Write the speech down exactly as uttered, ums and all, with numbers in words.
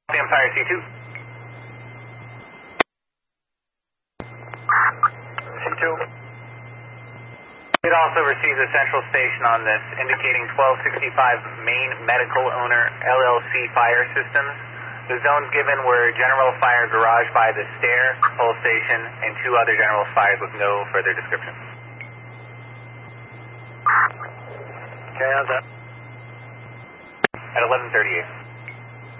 Empire C two. C two. It also receives a central station on this, indicating twelve sixty-five Main Medical Owner L L C Fire Systems. The zones given were General Fire Garage by the Stair, Pole Station, and two other General Fires with no further description. Okay, how's that? At eleven thirty-eight.